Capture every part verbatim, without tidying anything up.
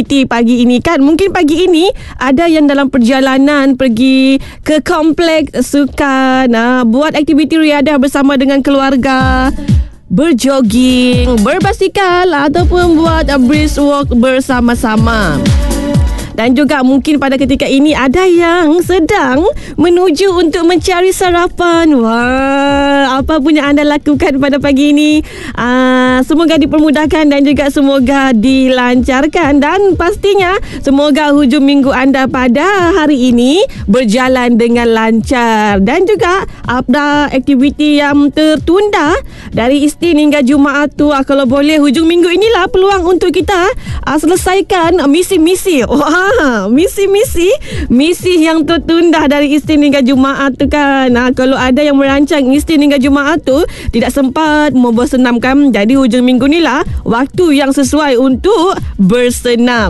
aktiviti pagi ini kan. Mungkin pagi ini ada yang dalam perjalanan pergi ke kompleks sukan, ha, buat aktiviti riadah bersama dengan keluarga, berjoging, berbasikal ataupun buat brisk walk bersama-sama. Dan juga mungkin pada ketika ini ada yang sedang menuju untuk mencari sarapan. Wah, apa pun yang anda lakukan pada pagi ini, aa, semoga dipermudahkan dan juga semoga dilancarkan. Dan pastinya semoga hujung minggu anda pada hari ini berjalan dengan lancar. Dan juga ada aktiviti yang tertunda dari Isnin hingga Jumaat tu, aa, kalau boleh hujung minggu inilah peluang untuk kita aa, selesaikan misi-misi. Wah, Ha, misi-misi Misi yang tertunda dari Isnin hingga Jumaat tu kan. ha, Kalau ada yang merancang Isnin hingga Jumaat tu tidak sempat mau bersenam kan, jadi hujung minggu ni lah waktu yang sesuai untuk bersenam.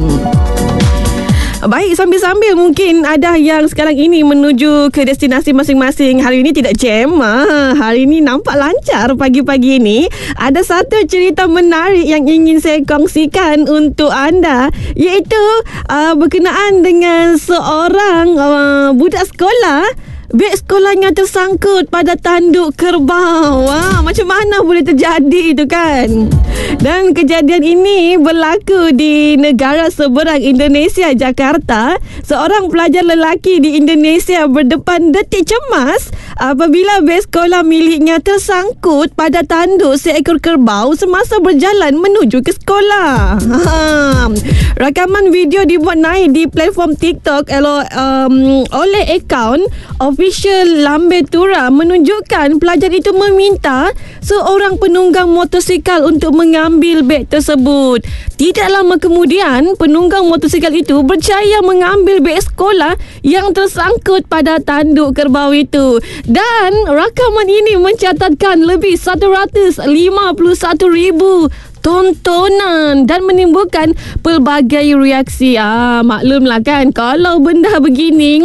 Baik, sambil-sambil mungkin ada yang sekarang ini menuju ke destinasi masing-masing. Hari ini tidak jam, ha, hari ini nampak lancar pagi-pagi ini. Ada satu cerita menarik yang ingin saya kongsikan untuk anda, iaitu uh, berkenaan dengan seorang uh, budak sekolah. Beg sekolahnya tersangkut pada tanduk kerbau. Wah, macam mana boleh terjadi itu kan? Dan kejadian ini berlaku di negara seberang Indonesia, Jakarta. Seorang pelajar lelaki di Indonesia berdepan detik cemas apabila beg sekolah miliknya tersangkut pada tanduk seekor kerbau semasa berjalan menuju ke sekolah. Ha. Rakaman video dibuat naik di platform TikTok um, oleh akaun official Lambe Tura menunjukkan pelajar itu meminta seorang penunggang motosikal untuk mengambil beg tersebut. Tidak lama kemudian, penunggang motosikal itu berjaya mengambil beg sekolah yang tersangkut pada tanduk kerbau itu. Dan rakaman ini mencatatkan lebih satu ratus lima puluh satu ribu tontonan dan menimbulkan pelbagai reaksi. Ah, maklumlah kan, kalau benda begini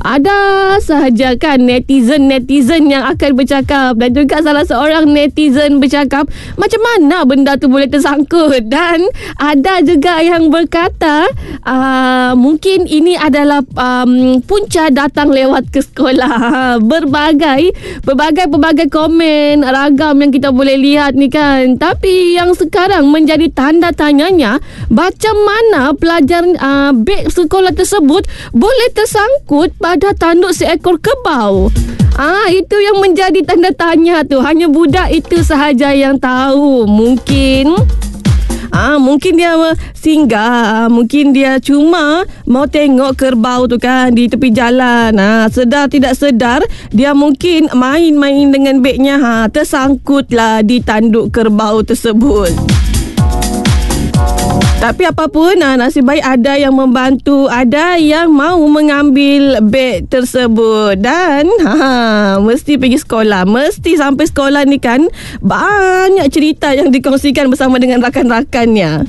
ada sahaja kan netizen-netizen yang akan bercakap. Dan juga salah seorang netizen bercakap, macam mana benda tu boleh tersangkut? Dan ada juga yang berkata, ah, mungkin ini adalah um, punca datang lewat ke sekolah. Berbagai Berbagai-berbagai komen ragam yang kita boleh lihat ni kan. Tapi yang sekarang menjadi tanda tanyanya, macam mana pelajar uh, beg sekolah tersebut boleh tersangkut pada tanduk seekor kerbau? Ah, itu yang menjadi tanda tanya tu. Hanya budak itu sahaja yang tahu. Mungkin Ah, mungkin dia singgah, mungkin dia cuma mau tengok kerbau tu kan di tepi jalan. Ah, sedar tidak sedar dia mungkin main-main dengan begnya, ha, tersangkutlah di tanduk kerbau tersebut. Tapi apapun, nah, nasib baik ada yang membantu, ada yang mau mengambil beg tersebut. Dan ha, mesti pergi sekolah, mesti sampai sekolah ni kan banyak cerita yang dikongsikan bersama dengan rakan-rakannya.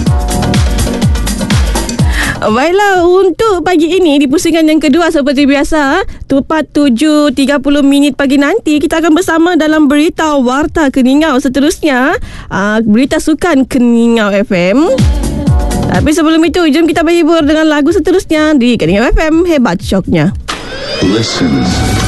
Baiklah, untuk pagi ini di pusingan yang kedua seperti biasa, tepat tujuh tiga puluh minit pagi nanti kita akan bersama dalam berita Warta Keningau. Seterusnya uh, berita sukan Keningau F M. Tapi sebelum itu, jom kita berhibur dengan lagu seterusnya di Keningau F M. Hebat syoknya. Listen.